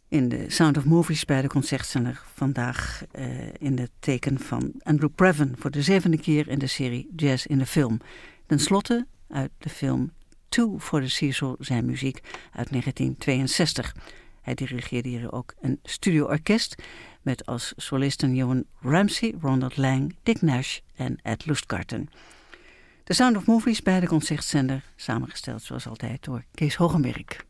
In de Sound of Movies bij de Concertzender vandaag in het teken van Andrew Previn voor de 7e keer in de serie Jazz in de Film. Ten slotte uit de film Two for the Cecil zijn muziek uit 1962. Hij dirigeerde hier ook een studioorkest met als solisten Johan Ramsey, Ronald Lang, Dick Nash en Ed Lustgarten. De Sound of Movies bij de Concertzender, samengesteld zoals altijd door Kees Hogenberg.